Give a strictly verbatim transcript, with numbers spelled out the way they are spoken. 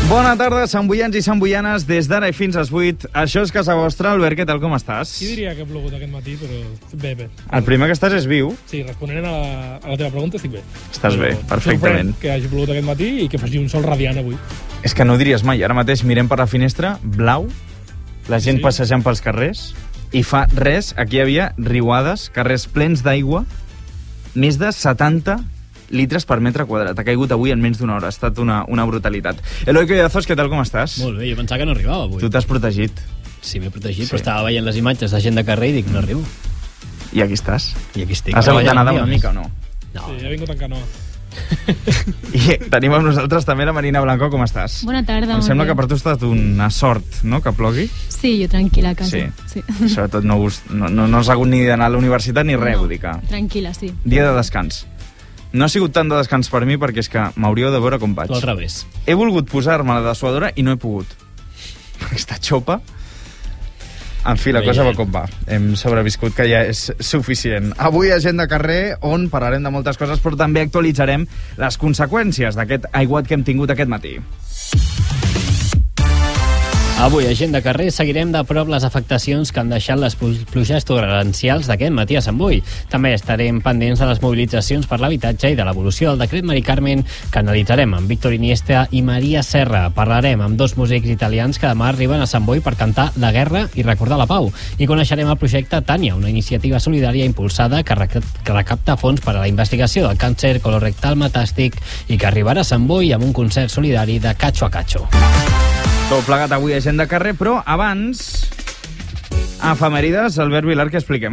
Bona tarda, santboians i santboianes, des d'ara i fins a les vuit. Això és casa vostra. Albert, què tal, com estàs? Qui diria que ha plogut aquest matí, però bé, bé. El primer que estàs és viu. Sí, responent a la, a la teva pregunta estic bé. Estàs bé, perfectament. Sorprèn que hagi plogut aquest matí i que faci un sol radiant avui. És que no ho diries mai. Ara mateix mirem per la finestra, blau, la gent Sí. passejant pels carrers, i fa res, aquí hi havia riuades, carrers plens d'aigua, més de setanta litres per metre quadrat. Ha caigut avui en menys d'una hora. Ha estat una, una brutalitat. Eloi Collazos, què tal, com estàs? Molt bé, jo pensava que no arribava avui. Tu t'has protegit. Sí, m'he protegit, Sí. però estava veient les imatges de gent de carrer i dic, no arribo. I aquí estàs. I aquí estic. Has hagut de treballant nedar dia una més. mica o no? No, Sí, ha vingut en canoa. I tenim amb nosaltres també la Marina Blanco, com estàs? Bona tarda, Em molt sembla bé. que per tu ha estat una sort, no?, que plogui. Sí, jo tranquil·la a casa. Sí. sí. Sobretot no, gust, no, no, no has hagut ni d'anar a la universitat ni res, No, vull dir que... Tranquil·la, sí. Dia de descans. No ha sigut tant de descans per mi perquè és que m'hauríeu de veure com vaig. tu al revés. He volgut posar-me la dessuadora i no he pogut. Aquesta xopa... En fi, la Bé, cosa ja. va com va. Hem sobreviscut, que ja és suficient. Avui a Gent de Carrer, on parlarem de moltes coses, però també actualitzarem les conseqüències d'aquest aiguat que hem tingut aquest matí. Avui, a Gent de Carrer, seguirem de prop les afectacions que han deixat les plu- pluges torrencials d'aquest matí a Sant Boi. També estarem pendents de les mobilitzacions per l'habitatge i de l'evolució del decret Mari Carmen, que analitzarem amb Víctor Iniesta i Maria Serra. Parlarem amb dos músics italians que demà arriben a Sant Boi per cantar la guerra i recordar la pau. I coneixerem el projecte Tània, una iniciativa solidària impulsada que rec- que recapta fons per a la investigació del càncer colorectal metàstic i que arribarà a Sant Boi amb un concert solidari de Cacho a Cacho. Tot plegat avui a Gent de Carrer, però abans... Efemèrides, Albert Vilar, què expliquem